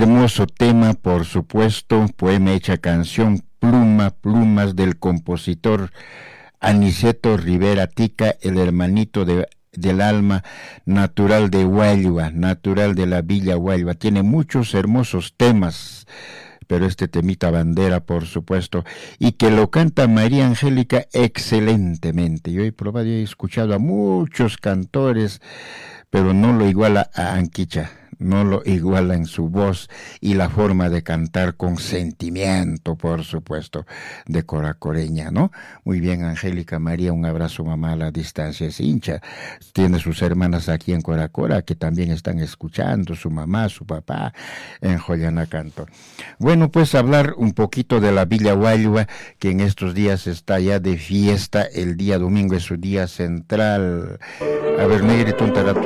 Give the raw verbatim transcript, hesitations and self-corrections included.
hermoso tema, por supuesto, poema hecha canción, Pluma, Plumas, del compositor Aniceto Rivera Tica, el hermanito de, del alma, natural de Huelva, natural de la Villa Huelva. Tiene muchos hermosos temas, pero este temita bandera, por supuesto, y que lo canta María Angélica excelentemente. Yo he probado y he escuchado a muchos cantores, pero no lo iguala a Anquicha, no lo iguala en su voz y la forma de cantar con sentimiento, por supuesto, de coracoreña, ¿no? Muy bien, Angélica María, un abrazo, mamá, a la distancia, es hincha. Tiene sus hermanas aquí en Coracora que también están escuchando, su mamá, su papá, en Joyanacanto. Bueno, pues hablar un poquito de la Villa Huelva, que en estos días está ya de fiesta, el día domingo es su día central. A ver, Negrito, un tarato.